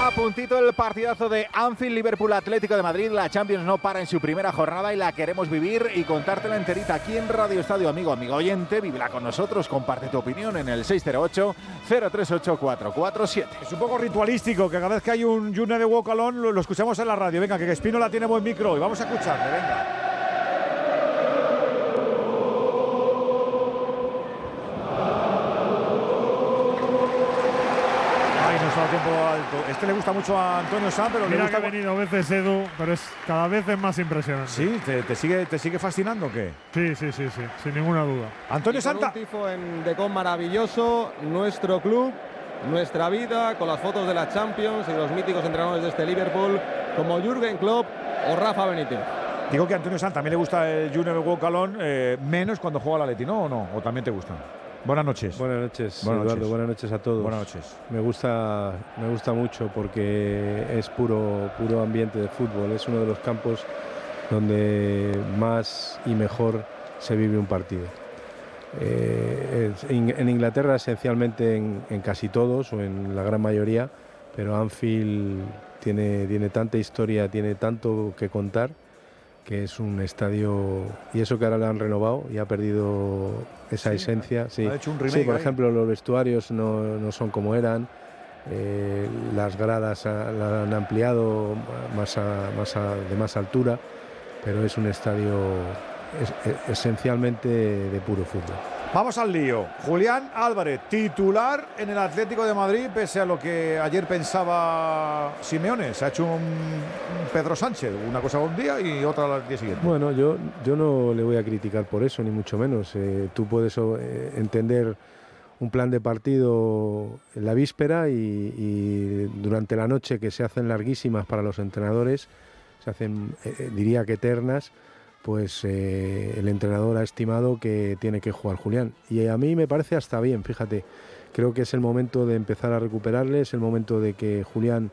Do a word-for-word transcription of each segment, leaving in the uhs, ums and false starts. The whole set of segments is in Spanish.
A puntito el partidazo de Anfield, Liverpool Atlético de Madrid. La Champions no para en su primera jornada y la queremos vivir y contártela enterita aquí en Radio Estadio. Amigo, amigo oyente, vívela con nosotros, comparte tu opinión en el seis cero ocho, cero tres ocho, cuatro cuatro siete. Es un poco ritualístico que cada vez que hay un You Never Walk Alone lo, lo escuchamos en la radio. Venga, que Espínola tiene buen micro y vamos a escucharle, venga. Tiempo alto. Este le gusta mucho a Antonio Sanz, pero Mira le gusta que ha venido veces Edu, pero es cada vez es más impresionante. Sí, ¿te, te sigue te sigue fascinando o qué? Sí, sí, sí, sí, sin ninguna duda. Antonio y con Santa. Un tifo en Decon maravilloso, nuestro club, nuestra vida, con las fotos de la Champions y los míticos entrenadores de este Liverpool, como Jürgen Klopp o Rafa Benítez. Digo que a Antonio Sanz también le gusta el You Never Walk Alone, eh, menos cuando juega al Atleti, ¿no? ¿O no? ¿O también te gusta? Buenas noches. Buenas noches, buenas Eduardo. Noches. Buenas noches a todos. Buenas noches. Me gusta, me gusta mucho porque es puro, puro ambiente de fútbol. Es uno de los campos donde más y mejor se vive un partido. Eh, es, en, en Inglaterra esencialmente en, en casi todos o en la gran mayoría, pero Anfield tiene, tiene tanta historia, tiene tanto que contar, que es un estadio, y eso que ahora lo han renovado y ha perdido esa sí, esencia. Sí, ha hecho un remake sí, por ahí. ejemplo, los vestuarios no, no son como eran, eh, las gradas a, la han ampliado más, a, más a, de más altura, pero es un estadio es, es, esencialmente de puro fútbol. Vamos al lío. Julián Álvarez, titular en el Atlético de Madrid, pese a lo que ayer pensaba Simeone. Se ha hecho un, un Pedro Sánchez, una cosa un día y otra al día siguiente. Bueno, yo, yo no le voy a criticar por eso, ni mucho menos. Eh, tú puedes eh, entender un plan de partido en la víspera y, y durante la noche, que se hacen larguísimas para los entrenadores, se hacen, eh, diría que eternas, pues eh, el entrenador ha estimado que tiene que jugar Julián. Y a mí me parece hasta bien, fíjate. Creo que es el momento de empezar a recuperarle, es el momento de que Julián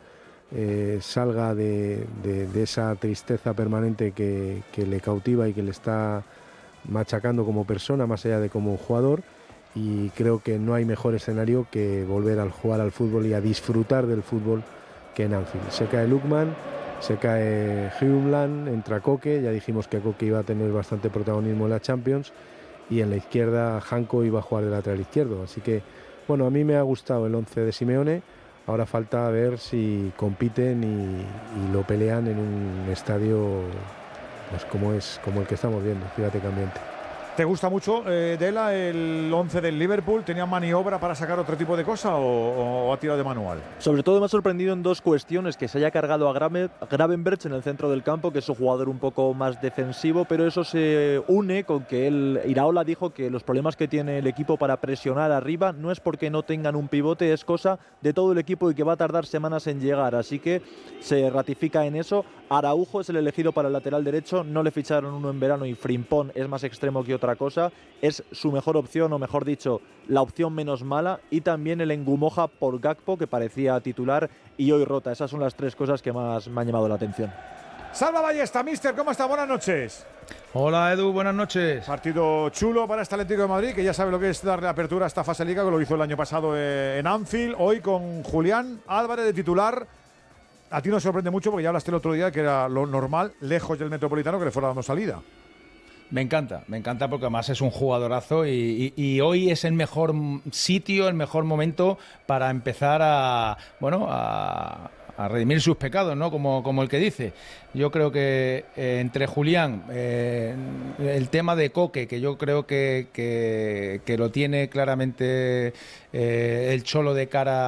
eh, salga de, de, de esa tristeza permanente que, que le cautiva y que le está machacando como persona, más allá de como jugador. Y creo que no hay mejor escenario que volver a jugar al fútbol y a disfrutar del fútbol que en Anfield. Se cae Lookman, se cae Humeland, entra Koke, ya dijimos que Koke iba a tener bastante protagonismo en la Champions, y en la izquierda Janko iba a jugar de lateral izquierdo, así que bueno, a mí me ha gustado el once de Simeone. Ahora falta ver si compiten y, y lo pelean en un estadio pues como es, como el que estamos viendo, fíjate qué ambiente. ¿Te gusta mucho, eh, Dela, el once del Liverpool? ¿Tenía maniobra para sacar otro tipo de cosa o, o ha tirado de manual? Sobre todo me ha sorprendido en dos cuestiones: que se haya cargado a Gravenberch en el centro del campo, que es un jugador un poco más defensivo, pero eso se une con que él, Iraola dijo que los problemas que tiene el equipo para presionar arriba no es porque no tengan un pivote, es cosa de todo el equipo y que va a tardar semanas en llegar, así que se ratifica en eso. Araujo es el elegido para el lateral derecho, no le ficharon uno en verano y Frimpong es más extremo que otra cosa, es su mejor opción, o mejor dicho, la opción menos mala, y también el Engumoja por Gakpo, que parecía titular y hoy rota. Esas son las tres cosas que más me han llamado la atención. Salva Ballesta, mister, ¿cómo está? Buenas noches. Hola Edu, buenas noches. Partido chulo para este Atlético de Madrid, que ya sabe lo que es darle apertura a esta fase de liga, que lo hizo el año pasado en Anfield. Hoy con Julián Álvarez de titular. A ti nos sorprende mucho porque ya hablaste el otro día que era lo normal, lejos del Metropolitano, que le fuera dando salida. Me encanta, me encanta porque además es un jugadorazo y, y, y hoy es el mejor sitio, el mejor momento para empezar a, bueno, a, a redimir sus pecados, ¿no? Como, como el que dice. Yo creo que eh, entre Julián, eh, el tema de Koke, que yo creo que, que, que lo tiene claramente eh, el Cholo de cara